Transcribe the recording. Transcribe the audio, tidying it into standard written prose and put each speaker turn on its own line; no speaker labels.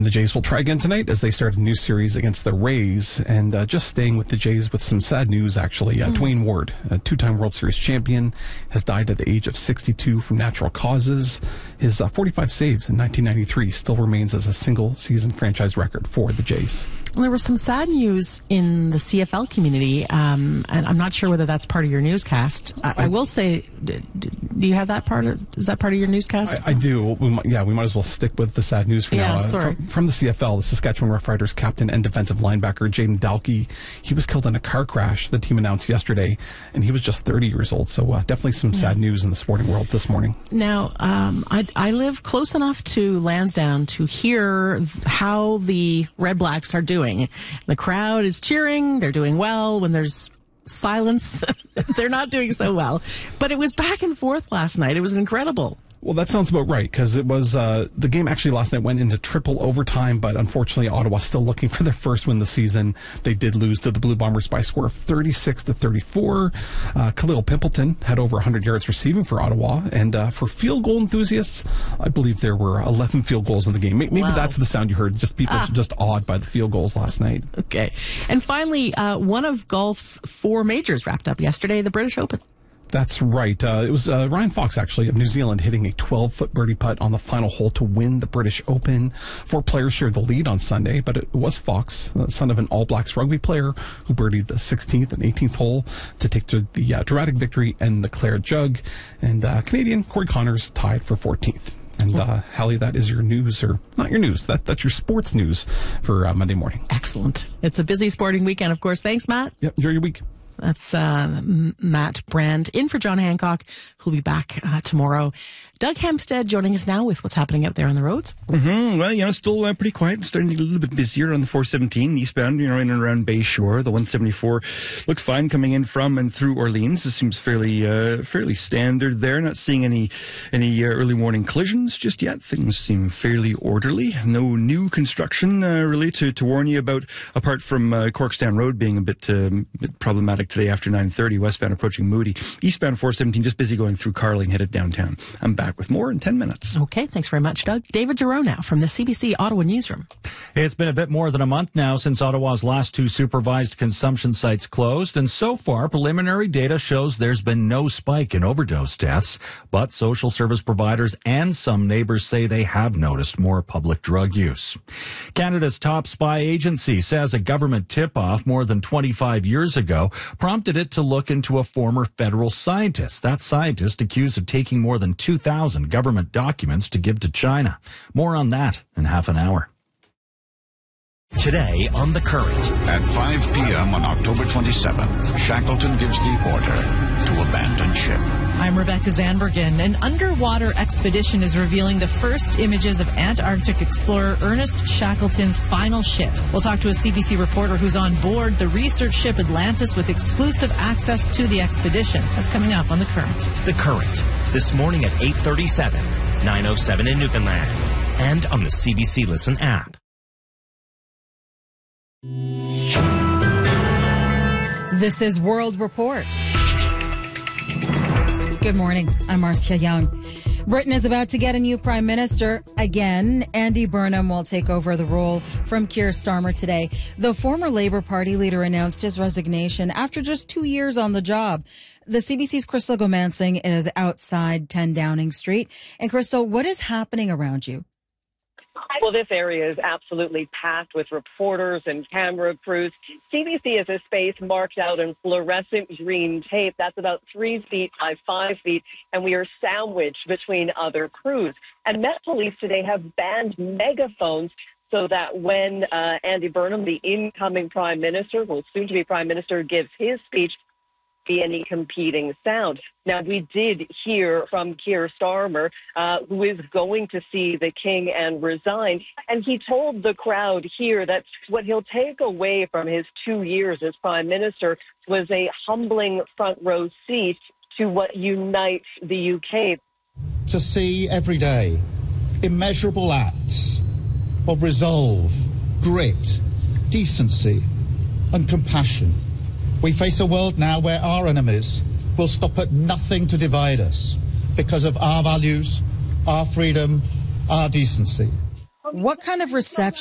The Jays will try again tonight as they start a new series against the Rays. And just staying with the Jays with some sad news, actually. Dwayne Ward, a two-time World Series champion, has died at the age of 62 from natural causes. His 45 saves in 1993 still remains as a single-season franchise record for the Jays.
Well, there was some sad news in the CFL community, and I'm not sure whether that's part of your newscast. I will say, do you have that part? Is that part of your newscast?
I do. We might as well stick with the sad news for now.
Sorry.
From the CFL, the Saskatchewan Roughriders captain and defensive linebacker Jaden Dalkey, he was killed in a car crash, the team announced yesterday, and he was just 30 years old. So definitely some sad news in the sporting world this morning.
Now, I live close enough to Lansdowne to hear how the Red Blacks are doing. The crowd is cheering. They're doing well. When there's silence, they're not doing so well. But it was back and forth last night. It was incredible.
Well, that sounds about right, because it was the game actually last night went into triple overtime, but unfortunately Ottawa still looking for their first win this season. They did lose to the Blue Bombers by a score of 36-34. Khalil Pimpleton had over 100 yards receiving for Ottawa, and for field goal enthusiasts, I believe there were 11 field goals in the game. Maybe that's the sound you heard, just people just awed by the field goals last night.
Okay. And finally, one of golf's 4 majors wrapped up yesterday, the British Open.
That's right. It was Ryan Fox, actually, of New Zealand, hitting a 12-foot birdie putt on the final hole to win the British Open. 4 players shared the lead on Sunday, but it was Fox, the son of an All Blacks rugby player, who birdied the 16th and 18th hole to take to the dramatic victory and the Clare Jug. And Canadian Corey Connors tied for 14th. And Hallie, that is your news, or not your news, that's your sports news for Monday morning.
Excellent. It's a busy sporting weekend, of course. Thanks, Matt.
Yep, enjoy your week.
That's Matt Brand in for John Hancock, who'll be back tomorrow. Doug Hempstead joining us now with what's happening out there on the roads.
Well, still pretty quiet. Starting to get a little bit busier on the 417 eastbound, in and around Bay Shore. The 174 looks fine coming in from and through Orleans. It seems fairly standard there. Not seeing any early morning collisions just yet. Things seem fairly orderly. No new construction really to warn you about, apart from Corkstown Road being a bit problematic today after 9:30. Westbound approaching Moody. Eastbound 417 just busy going through Carling, headed downtown. I'm back with more in 10 minutes.
Okay, thanks very much, Doug. David Giroux now from the CBC Ottawa Newsroom.
It's been a bit more than a month now since Ottawa's last 2 supervised consumption sites closed, and so far, preliminary data shows there's been no spike in overdose deaths, but social service providers and some neighbors say they have noticed more public drug use. Canada's top spy agency says a government tip-off more than 25 years ago prompted it to look into a former federal scientist. That scientist accused of taking more than 2,000 government documents to give to China. More on that in half an hour.
Today on The Current.
At 5 p.m. on October 27th, Shackleton gives the order to abandon ship.
I'm Rebecca Zanbergen. An underwater expedition is revealing the first images of Antarctic explorer Ernest Shackleton's final ship. We'll talk to a CBC reporter who's on board the research ship Atlantis with exclusive access to the expedition. That's coming up on The Current.
The Current. This morning at 8:37, 9:07 in Newfoundland. And on the CBC Listen app.
This is World Report. Good morning. I'm Marcia Young. Britain is about to get a new prime minister again. Andy Burnham will take over the role from Keir Starmer today. The former Labour Party leader announced his resignation after just 2 years on the job. The CBC's Crystal Gomansing is outside 10 Downing Street. And Crystal, what is happening around you?
Well, this area is absolutely packed with reporters and camera crews. CBC is a space marked out in fluorescent green tape. That's about 3 feet by 5 feet, and we are sandwiched between other crews. And Met Police today have banned megaphones so that when Andy Burnham, the incoming prime minister, well, soon-to-be prime minister, gives his speech, be any competing sound. Now, we did hear from Keir Starmer, who is going to see the King and resign, and he told the crowd here that what he'll take away from his 2 years as Prime Minister was a humbling front row seat to what unites the UK.
To see every day immeasurable acts of resolve, grit, decency and compassion. We face a world now where our enemies will stop at nothing to divide us because of our values, our freedom, our decency.
What kind of reception